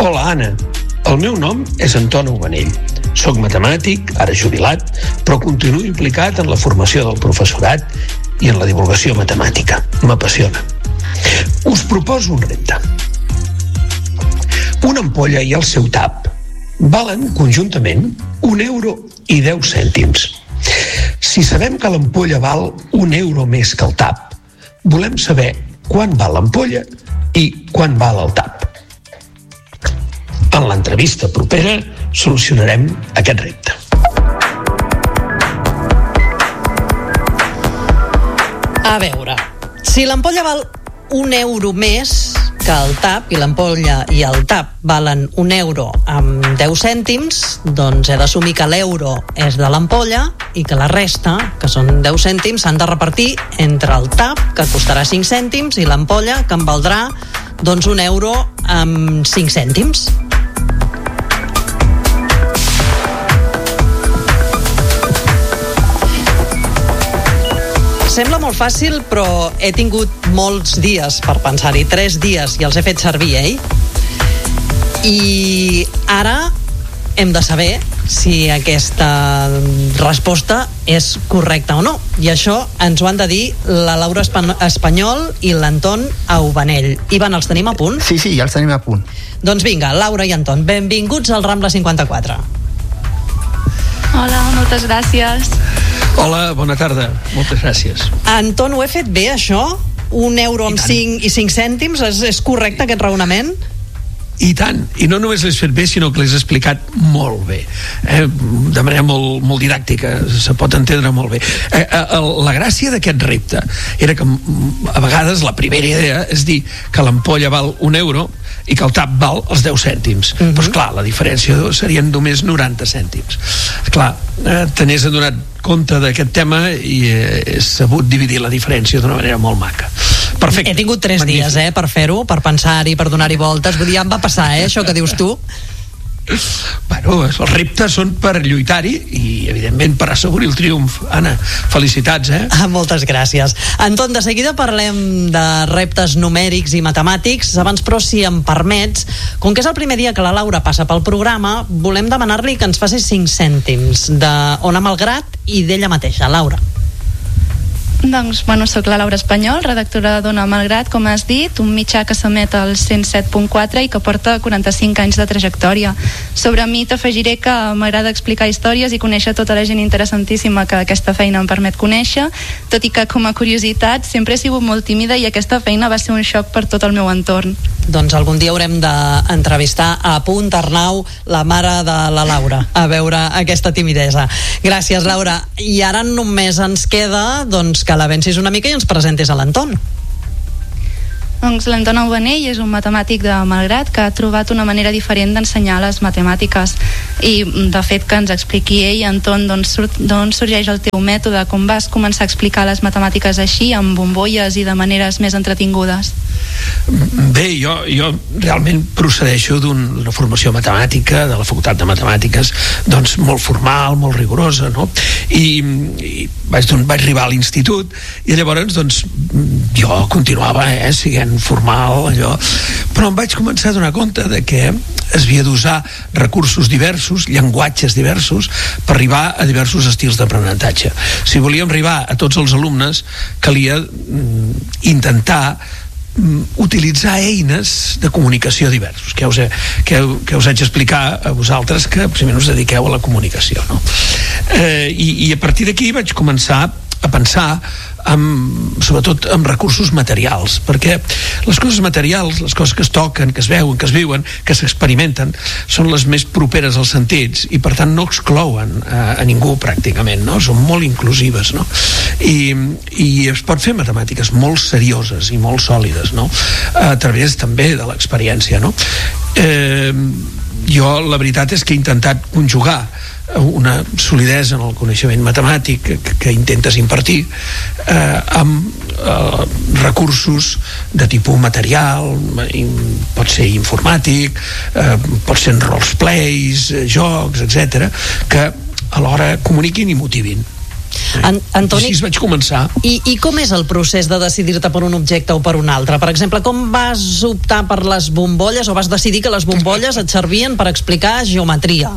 Hola, Anna. El meu nom és Anton Ubanell. Soc matemàtic, ara jubilat, però continuo implicat en la formació del professorat i en la divulgació matemàtica. M'apassiona. Us proposo un repte. Una ampolla i el seu tap valen conjuntament €1 i 10 cèntims. Si sabem que l'ampolla val €1 més que el tap, volem saber quan val l'ampolla i quan val el tap. En l'entrevista propera solucionarem aquest repte. A veure, si l'ampolla val €1 més que el tap i l'ampolla i el tap valen €1 amb 10 cèntims, doncs he d'assumir que l'euro és de l'ampolla i que la resta, que són 10 cèntims, s'han de repartir entre el tap, que costarà 5 cèntims, i l'ampolla, que em valdrà doncs €1 amb 5 cèntims. Sembla molt fàcil, però he tingut molts dies per pensar-hi, 3 dies, i els he fet servir, I ara hem de saber si aquesta resposta és correcta o no. I això ens ho han de dir la Laura Espanyol i l'Anton Aubanell. Ivan, els tenim a punt? Sí, ja els tenim a punt. Doncs vinga, Laura i Anton, benvinguts al Rambla 54. Hola, moltes gràcies. Hola, bona tarda. Moltes gràcies. Anton, ho he fet bé, això? €1 amb 5 i 5 cèntims? És correcte aquest raonament? I tant, i no només l'has fet bé, sinó que l'has explicat molt bé, de manera molt didàctica, se pot entendre molt bé. La gràcia d'aquest repte era que a vegades la primera idea és dir que l'ampolla val €1 i que el tap val els 10 cèntims. Però esclar, la diferència serien només 90 cèntims. Esclar, te n'has adonat compte d'aquest tema i he sabut dividir la diferència d'una manera molt maca. Perfecte. He tingut 3 dies, per fer-ho, per pensar-hi, per donar-hi voltes. Vull dir, em va passar, això que dius tu. Bueno, els reptes són per lluitar-hi i, evidentment, per assegurir el triomf. Anna, felicitats, Moltes gràcies. Anton, de seguida parlem de reptes numèrics i matemàtics. Abans, però, si em permets, com que és el primer dia que la Laura passa pel programa, volem demanar-li que ens faci 5 cèntims d'Ona Malgrat i d'ella mateixa. Laura. Doncs, soc la Laura Espanyol, redactora d'Ona Malgrat, com has dit, un mitjà que s'emet al 107.4 i que porta 45 anys de trajectòria. Sobre mi t'afegiré que m'agrada explicar històries i conèixer tota la gent interessantíssima que aquesta feina em permet conèixer, tot i que, com a curiositat, sempre he sigut molt tímida i aquesta feina va ser un xoc per tot el meu entorn. Doncs algun dia haurem d'entrevistar a Punt Arnau, la mare de la Laura, a veure aquesta timidesa. Gràcies, Laura. I ara només ens queda que l'avencis una mica i ens presentis a l'Anton. Doncs l'Anton Aubanell és un matemàtic de Malgrat que ha trobat una manera diferent d'ensenyar les matemàtiques i, de fet, que ens expliqui ell, Anton, d'on sorgeix el teu mètode, com vas començar a explicar les matemàtiques així, amb bombolles i de maneres més entretingudes. Bé, jo realment procedeixo d'una formació matemàtica de la Facultat de Matemàtiques, doncs molt formal, molt rigorosa, no? I vaig arribar a l'institut i llavors doncs jo continuava siguent formal, allò, però em vaig començar a donar compte de que es havia d'usar recursos diversos, llenguatges diversos, per arribar a diversos estils d'aprenentatge. Si volíem arribar a tots els alumnes, calia intentar utilitzar eines de comunicació diversos, que us haig d'explicar a vosaltres que primer us dediqueu a la comunicació, no? I a partir d'aquí vaig començar a pensar sobretot en recursos materials, perquè les coses materials, les coses que es toquen, que es veuen, que es viuen, que s'experimenten, són les més properes als sentits i per tant no exclouen a ningú pràcticament, no? Són molt inclusives, no? I es pot fer matemàtiques molt serioses i molt sòlides, no? A través també de l'experiència, no? Jo la veritat és que he intentat conjugar una solidesa en el coneixement matemàtic que intentes impartir amb recursos de tipus material, pot ser informàtic, pot ser roleplays, jocs, etc., que alhora comuniquin i motivin. Antoni, així vaig començar. I com és el procés de decidir-te per un objecte o per un altre? Per exemple, com vas optar per les bombolles o vas decidir que les bombolles et servien per explicar geometria?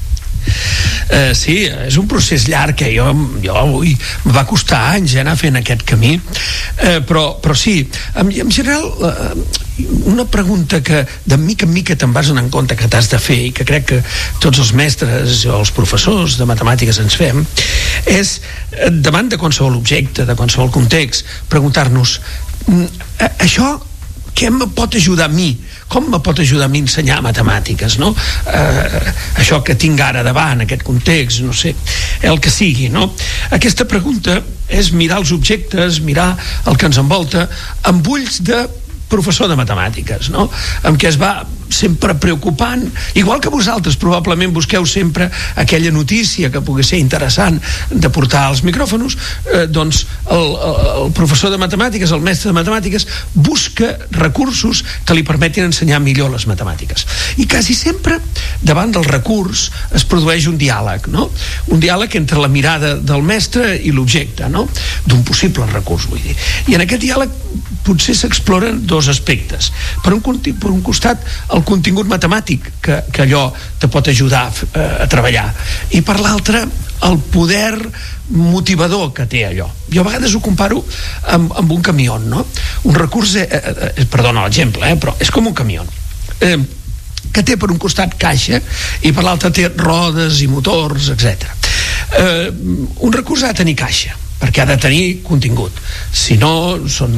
Sí, és un procés llarg que jo avui em va costar anys anar fent aquest camí, però sí, en general una pregunta que de mica en mica te'n vas anar en compte que t'has de fer i que crec que tots els mestres o els professors de matemàtiques ens fem és, davant de qualsevol objecte, de qualsevol context, preguntar-nos això què me pot ajudar a mi? Com me pot ajudar a mi a ensenyar matemàtiques, no? Això que tinc ara davant, aquest context, no sé, el que sigui, no? Aquesta pregunta és mirar els objectes, mirar el que ens envolta, amb ulls de professor de matemàtiques, no? Amb què es va sempre preocupant, igual que vosaltres probablement busqueu sempre aquella notícia que pugui ser interessant de portar als micròfons, doncs el professor de matemàtiques, el mestre de matemàtiques, busca recursos que li permetin ensenyar millor les matemàtiques. I quasi sempre, davant del recurs, es produeix un diàleg, no? Un diàleg entre la mirada del mestre i l'objecte, no? D'un possible recurs, vull dir. I en aquest diàleg potser s'exploren dos aspectes. Per un costat, el contingut matemàtic que allò te pot ajudar a treballar, i per l'altre el poder motivador que té allò. Jo a vegades ho comparo amb un camió, no? Un recurs, perdona l'exemple, però és com un camió que té per un costat caixa i per l'altre té rodes i motors, etc. Un recurs ha de tenir caixa perquè ha de tenir contingut, si no són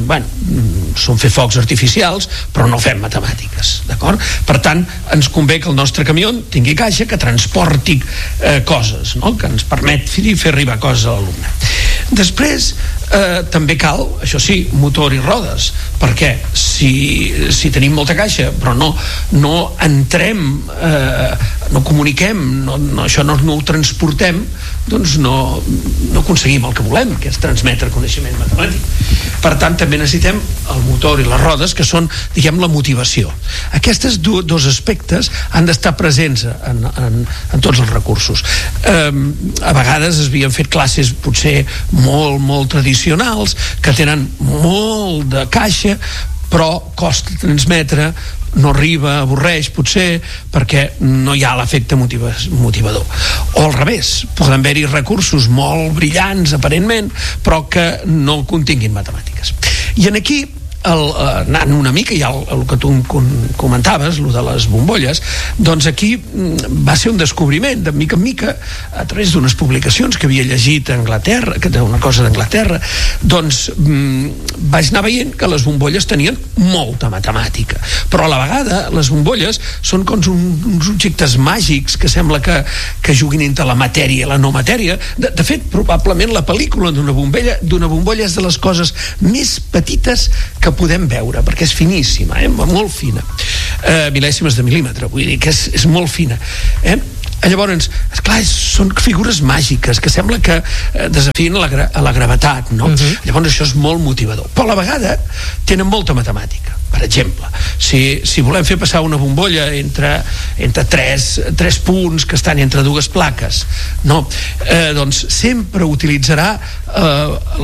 fer focs artificials però no fem matemàtiques, d'acord? Per tant, ens convé que el nostre camió tingui caixa, que transporti coses, no? Que ens permet fer arribar coses a l'alumne. Després també cal, això sí, motor i rodes, perquè si tenim molta caixa però no entrem, no comuniquem, això no ho transportem, doncs no aconseguim el que volem, que és transmetre coneixement matemàtic. Per tant, també necessitem el motor i les rodes, que són, diguem, la motivació. Aquests dos aspectes han d'estar presents en tots els recursos. A vegades es havien fet classes potser molt, molt tradicionals, que tenen molt de caixa, però costa transmetre, no arriba, avorreix potser perquè no hi ha l'efecte motivador, o al revés, poden haver-hi recursos molt brillants aparentment però que no continguin matemàtiques. I en aquí anant una mica ja el que tu comentaves, el de les bombolles, doncs aquí va ser un descobriment de mica en mica a través d'unes publicacions que havia llegit a Anglaterra, que era una cosa d'Anglaterra, doncs vaig anar veient que les bombolles tenien molta matemàtica, però a la vegada les bombolles són com uns objectes màgics que sembla que juguin entre la matèria i la no matèria. De fet, probablement la pel·lícula d'una bombolla és de les coses més petites que podem veure, perquè és finíssima, molt fina, mil·lèsimes de mil·límetre, vull dir que és molt fina. Llavors, esclar, són figures màgiques que sembla que desafien a la gravetat, no? Llavors això és molt motivador, però a la vegada tenen molta matemàtica. Per exemple, si volem fer passar una bombolla entre tres punts que estan entre dues plaques, no? Doncs sempre utilitzarà